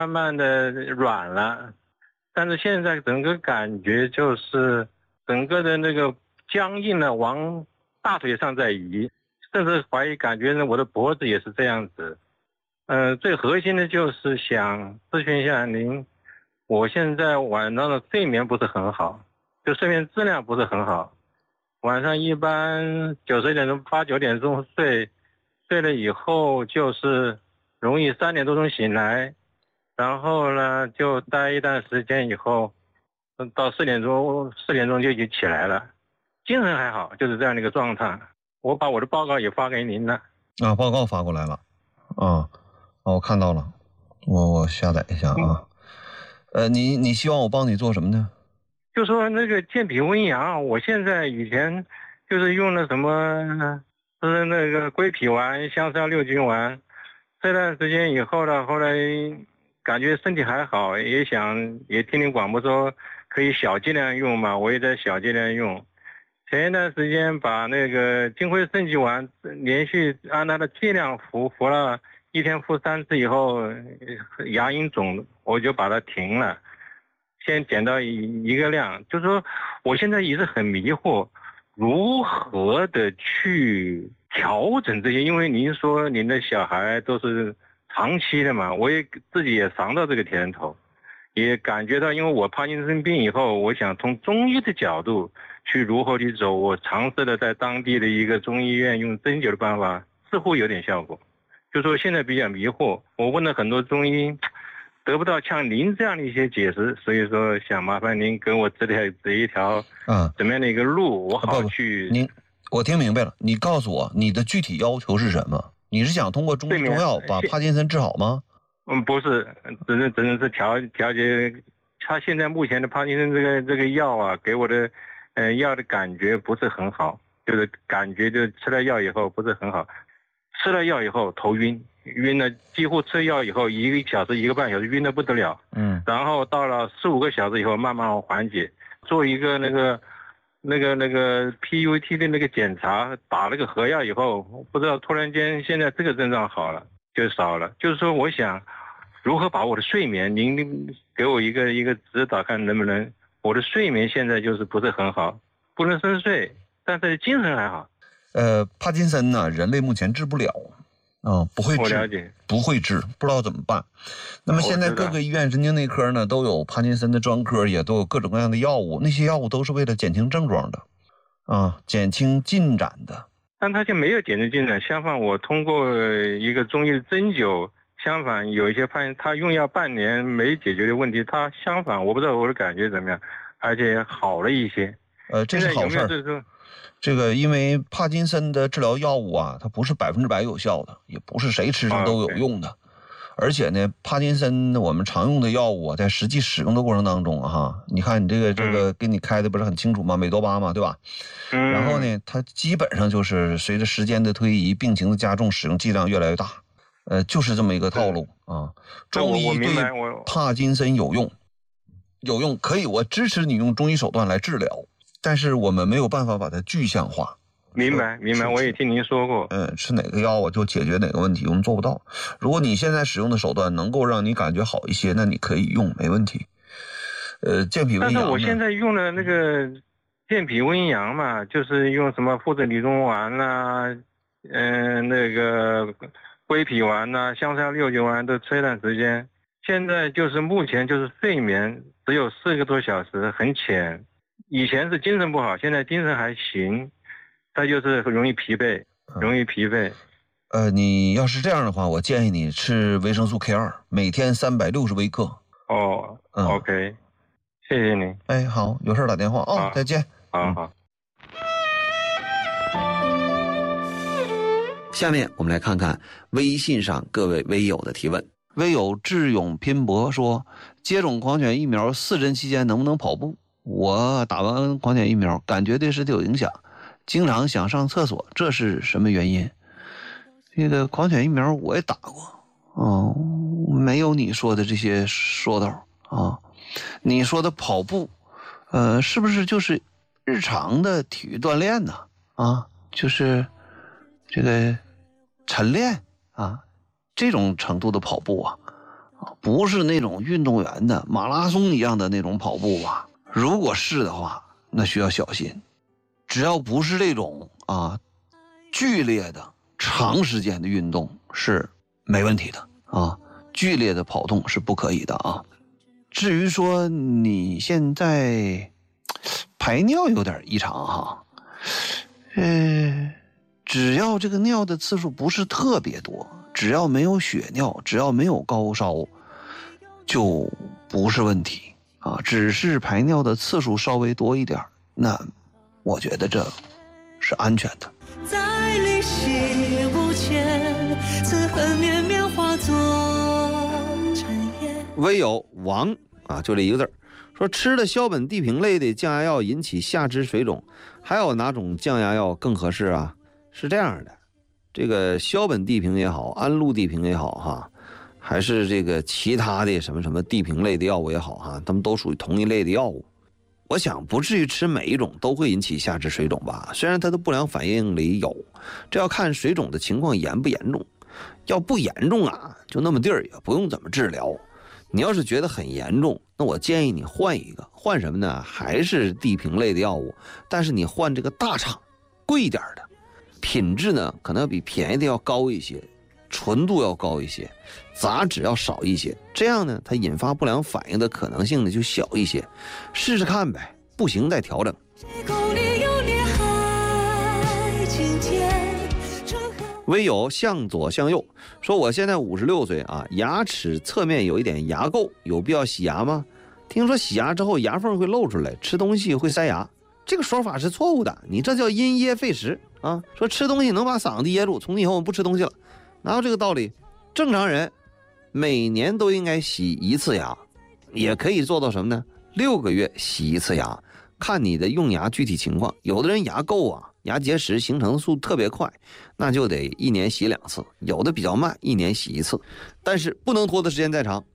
慢慢的软了，但是现在整个感觉就是整个的那个僵硬了，往大腿上在移，甚至怀疑感觉我的脖子也是这样子。最核心的就是想咨询一下您，我现在晚上的睡眠不是很好，就睡眠质量不是很好，晚上一般9、10点钟、8、9点钟睡了以后就是容易3点多钟醒来，然后呢就待一段时间以后，到4点钟就已经起来了，精神还好，就是这样的一个状态。我把我的报告也发给您了。 报告发过来了。我看到了，我下载一下啊。你希望我帮你做什么呢？ 就说那个健脾温阳，我现在以前就是用了什么，就是那个归脾丸、香砂六君丸，这段时间以后呢，后来感觉身体还好，也听听广播说可以小剂量用嘛，我也在小剂量用。前一段时间把那个金匮肾气丸连续按它的剂量服了，1天服3次以后，牙龈肿，我就把它停了，先减到一个量。就是说我现在一直很迷惑，如何的去调整这些，因为您说您的小孩都是长期的嘛，我也自己也尝到这个甜头，也感觉到，因为我帕金森病以后，我想从中医的角度去如何去走，我尝试了在当地的一个中医院用针灸的办法，似乎有点效果。就说现在比较迷惑，我问了很多中医，得不到像您这样的一些解释，所以说想麻烦您给我指一条怎么样的一个路，我好去。 我听明白了，你告诉我你的具体要求是什么？你是想通过中医中药把帕金森治好吗？ 不是，只能是调节。他现在目前的帕金森这个药啊，给我的药的感觉不是很好，就是感觉就吃了药以后不是很好，吃了药以后头晕了，几乎吃药以后1个小时1个半小时晕得不得了。然后到了4、5个小时以后慢慢缓解，做一个那个 PUT 的那个检查，打了个核药以后，不知道突然间现在这个症状好了，就少了。就是说我想如何把我的睡眠，您给我一个指导，看能不能。我的睡眠现在就是不是很好，不能深睡，但是精神还好。 帕金森呢，人类目前治不了，不会治， 我了解， 不会治，不知道怎么办。那么现在各个医院神经内科呢都有帕金森的专科，也都有各种各样的药物，那些药物都是为了减轻症状的，减轻进展的。 但他就没有减轻进展，相反，我通过一个中医的针灸，相反有一些发现，他用药半年没解决的问题，他相反我不知道我的感觉怎么样，而且好了一些。 这是好事儿。这个因为帕金森的治疗药物啊，它不是100%有效的，也不是谁吃上都有用的。而且呢，帕金森我们常用的药物在实际使用的过程当中你看你这个给你开的不是很清楚吗？美多巴嘛，对吧？然后呢，它基本上就是随着时间的推移，病情的加重，使用剂量越来越大，就是这么一个套路啊。中医对帕金森有用可以，我支持你用中医手段来治疗。但是我们没有办法把它具象化。 明白，我也听您说过。 吃哪个药我就解决哪个问题，我们做不到。如果你现在使用的手段能够让你感觉好一些，那你可以用，没问题。健脾温阳。 但是我现在用的那个健脾温阳嘛，就是用什么附子理中丸啦，那个归脾丸啦，香砂六君丸都吃一段时间。现在就是目前就是睡眠只有4个多小时，很浅。以前是精神不好，现在精神还行，他就是容易疲惫。 你要是这样的话，我建议你吃维生素 K2，每天360微克。 OK， 谢谢您。 好，有事打电话再见。 好。 下面我们来看看微信上各位微友的提问。 微友智勇拼搏说，接种狂犬疫苗4针期间能不能跑步？我打完狂犬疫苗感觉对身体有影响，经常想上厕所，这是什么原因？这个狂犬疫苗我也打过，没有你说的这些说道啊。你说的跑步，是不是就是日常的体育锻炼呢？就是这个晨练这种程度的跑步不是那种运动员的马拉松一样的那种跑步吧？如果是的话，那需要小心。只要不是这种剧烈的长时间的运动是没问题的啊，剧烈的跑动是不可以的啊。至于说你现在排尿有点异常哈，只要这个尿的次数不是特别多，只要没有血尿，只要没有高烧，就不是问题啊。只是排尿的次数稍微多一点，那我觉得这是安全的。在离席不前，此恨绵绵化作尘烟。唯有王就这一个字说吃了硝苯地平类的降压药引起下肢水肿，还有哪种降压药更合适啊？是这样的，这个硝苯地平也好，安氯地平也好还是这个其他的什么什么地平类的药物也好它们都属于同一类的药物。我想不至于吃每一种都会引起下肢水肿吧，虽然它的不良反应里有，这要看水肿的情况严不严重。要不严重就那么地儿也不用怎么治疗。你要是觉得很严重，那我建议你换一个，换什么呢？还是地平类的药物，但是你换这个大厂贵一点的，品质呢可能要比便宜的要高一些，纯度要高一些，杂质要少一些，这样呢它引发不良反应的可能性呢就小一些，试试看呗，不行再调整。唯有向左向右说我现在56岁牙齿侧面有一点牙垢，有必要洗牙吗？听说洗牙之后牙缝会露出来，吃东西会塞牙，这个说法是错误的，你这叫因噎废食说吃东西能把嗓子噎住，从今以后我们不吃东西了，哪有这个道理？正常人每年都应该洗一次牙，也可以做到什么呢？6个月洗一次牙，看你的用牙具体情况。有的人牙垢牙结石形成的速度特别快，那就得1年洗2次，有的比较慢，1年洗1次，但是不能拖的时间再长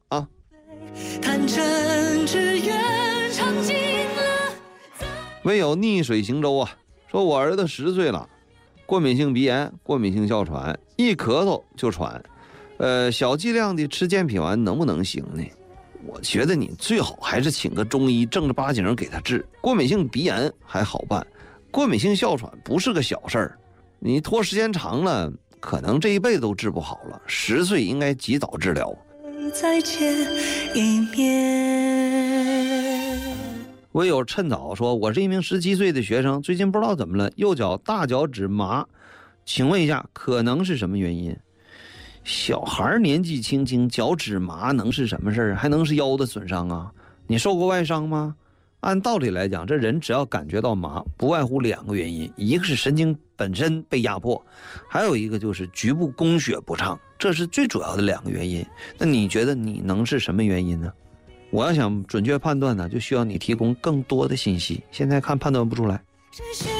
唯有逆水行舟说我儿子10岁了，过敏性鼻炎，过敏性哮喘，一咳嗽就喘，小剂量的吃健脾丸能不能行呢？我觉得你最好还是请个中医正儿八经给他治。过敏性鼻炎还好办，过敏性哮喘不是个小事儿，你拖时间长了可能这一辈子都治不好了。10岁应该及早治疗。再见一面。唯有趁早说我是一名17岁的学生，最近不知道怎么了，右脚大脚趾麻，请问一下可能是什么原因？小孩年纪轻轻脚趾麻能是什么事儿？还能是腰的损伤啊？你受过外伤吗？按道理来讲，这人只要感觉到麻，不外乎2个原因，一个是神经本身被压迫，还有一个就是局部供血不畅，这是最主要的2个原因。那你觉得你能是什么原因呢？我要想准确判断呢，就需要你提供更多的信息，现在看判断不出来。